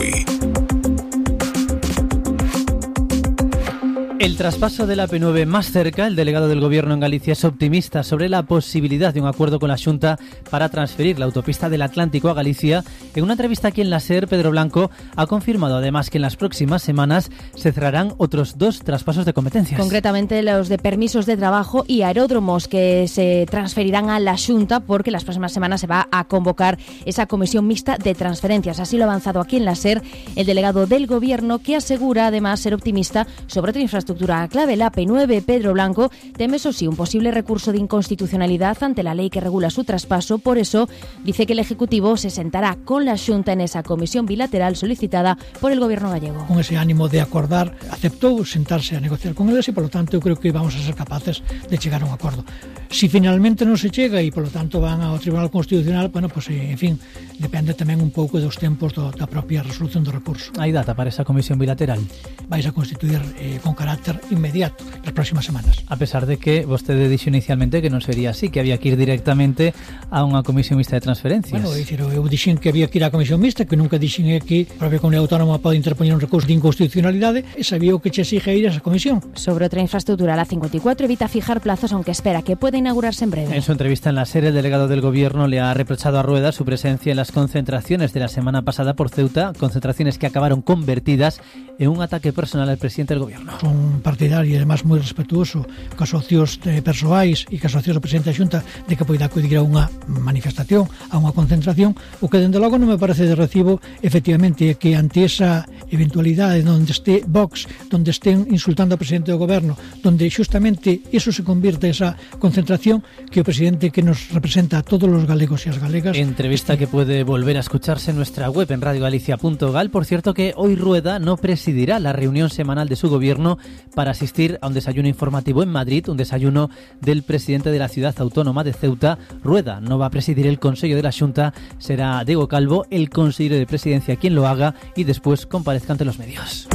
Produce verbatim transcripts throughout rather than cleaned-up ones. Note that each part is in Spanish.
hoy. El traspaso de la A P nueve más cerca, el delegado del Gobierno en Galicia es optimista sobre la posibilidad de un acuerdo con la Xunta para transferir la autopista del Atlántico a Galicia. En una entrevista aquí en la SER, Pedro Blanco ha confirmado además que en las próximas semanas se cerrarán otros dos traspasos de competencias. Concretamente los de permisos de trabajo y aeródromos que se transferirán a la Xunta porque las próximas semanas se va a convocar esa comisión mixta de transferencias. Así lo ha avanzado aquí en la SER el delegado del Gobierno, que asegura además ser optimista sobre otra infraestructura clave, la A P nueve. Pedro Blanco teme, eso sí, un posible recurso de inconstitucionalidad ante la ley que regula su traspaso. Por eso dice que el Ejecutivo se sentará con la Xunta en esa comisión bilateral solicitada por el Gobierno gallego. Con ese ánimo de acordar, aceptou sentarse a negociar con eles e, polo tanto, eu creo que vamos a ser capaces de chegar a un acordo. Si finalmente non se chega e, polo tanto, van ao Tribunal Constitucional, bueno, pues, en fin, depende tamén un pouco dos tempos do, da propia resolución do recurso. Hai data para esa comisión bilateral? Vais a constituir eh, con carácter inmediato las próximas semanas. A pesar de que vostede dixo inicialmente que non sería así, que había que ir directamente a unha comisión mixta de transferencias. Bueno, dicir, eu dixen que había que ir á comisión mixta, que nunca dixen que a propia comunidade autónoma pode interpoñer un recurso de inconstitucionalidade, e sabía o que che exige ir a esa comisión. Sobre otra infraestructura, la cincuenta y cuatro evita fijar plazos, aunque espera que pueda inaugurarse en breve. En su entrevista en la SER, el delegado del Gobierno le ha reprochado a Rueda su presencia en las concentraciones de la semana pasada por Ceuta, concentraciones que acabaron convertidas en un ataque personal al presidente del Gobierno. Son partidario e además moi respetuoso cos socios eh, persoais e cos socios do presidente da Xunta de que poida acudir a unha manifestación, a unha concentración. O que dende logo non me parece de recibo efectivamente é que ante esa eventualidade onde este Vox, donde estén insultando ao presidente do Goberno, donde xustamente eso se convirte esa concentración, que o presidente que nos representa a todos os galegos e as galegas. Entrevista que puede volver a escucharse en nuestra web en radio galicia punto gal. Por cierto, que hoy Rueda no presidirá la reunión semanal de su gobierno para asistir a un desayuno informativo en Madrid, un desayuno del presidente de la ciudad autónoma de Ceuta. Rueda no va a presidir el Consejo de la Xunta, será Diego Calvo, el consejero de presidencia, quien lo haga y después comparezca ante los medios.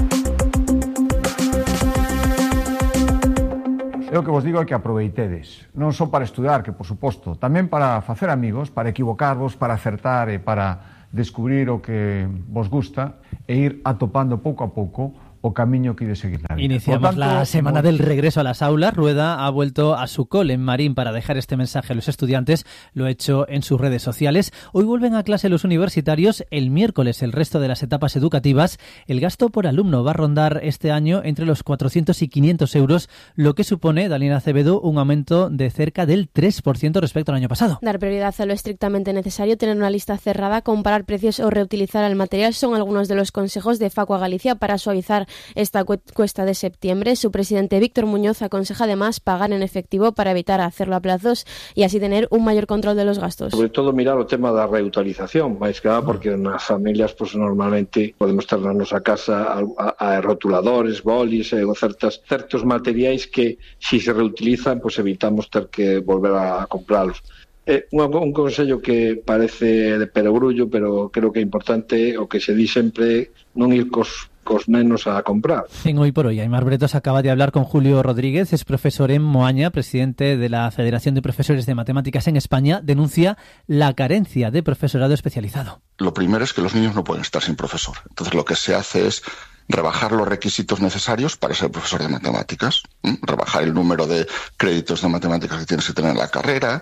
Eu que vos digo é que aproveitedes, non só para estudar, que por suposto, tamén para facer amigos, para equivocarvos, para acertar e para descubrir o que vos gusta e ir atopando pouco a pouco o camiño que de seguir la vida. Iniciamos tanto, la semana como... del regreso a las aulas. Rueda ha vuelto a su cole en Marín para dejar este mensaje a los estudiantes. Lo ha hecho en sus redes sociales. Hoy vuelven a clase los universitarios. El miércoles el resto de las etapas educativas. El gasto por alumno va a rondar este año entre los cuatrocientos y quinientos euros, lo que supone, Dalina Acevedo, un aumento de cerca del tres por ciento respecto al año pasado. Dar prioridad a lo estrictamente necesario, tener una lista cerrada, comparar precios o reutilizar el material son algunos de los consejos de Facua Galicia para suavizar esta cuesta de septiembre. Su presidente Víctor Muñoz aconseja además pagar en efectivo para evitar hacerlo a plazos y así tener un mayor control de los gastos. Sobre todo mirar o tema da reutilización, máis que nada porque nas familias pues, normalmente podemos ter na nosa casa a, a, a rotuladores, bolis e certas, certos materiais que si se reutilizan pues, evitamos ter que volver a, a comprarlos. É un, un consello que parece de perogrullo, pero creo que é importante o que se di sempre non ir cos cos nenos a comprar. En Hoy por Hoy, Aimar Bretos acaba de hablar con Julio Rodríguez, es profesor en Moaña, presidente de la Federación de Profesores de Matemáticas en España, denuncia la carencia de profesorado especializado. Lo primero es que los niños no pueden estar sin profesor. Entonces lo que se hace es rebajar los requisitos necesarios para ser profesor de matemáticas, ¿eh? Rebajar el número de créditos de matemáticas que tienes que tener en la carrera.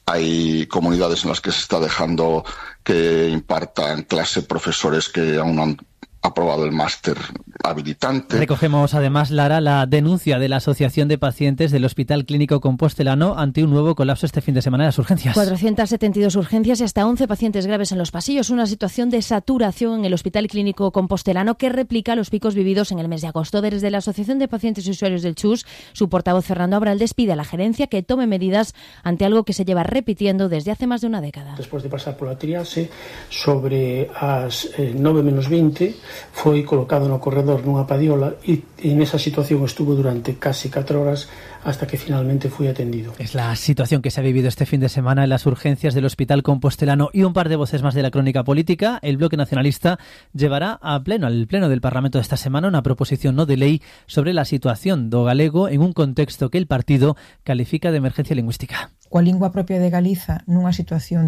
Hay comunidades en las que se está dejando que impartan clase profesores que aún no han aprobado el máster habilitante. Recogemos además, Lara, la denuncia de la Asociación de Pacientes del Hospital Clínico Compostelano ante un nuevo colapso este fin de semana de las urgencias. cuatrocientas setenta y dos urgencias y hasta once pacientes graves en los pasillos. Una situación de saturación en el Hospital Clínico Compostelano que replica los picos vividos en el mes de agosto. Desde la Asociación de Pacientes y Usuarios del Chus, su portavoz Fernando Abraldés pide a la gerencia que tome medidas ante algo que se lleva repitiendo desde hace más de una década. Después de pasar por la triase, sobre as eh, nove menos veinte, foi colocado no corredor nunha padiola e, e nesa situación estuvo durante casi catro horas hasta que finalmente fui atendido. Es la situación que se ha vivido este fin de semana en las urgencias del Hospital Compostelano. Y un par de voces más de la crónica política. El Bloque Nacionalista llevará a pleno, al pleno del Parlamento de esta semana, una proposición no de ley sobre la situación do galego en un contexto que el partido califica de emergencia lingüística. Coa lingua propia de Galiza nunha situación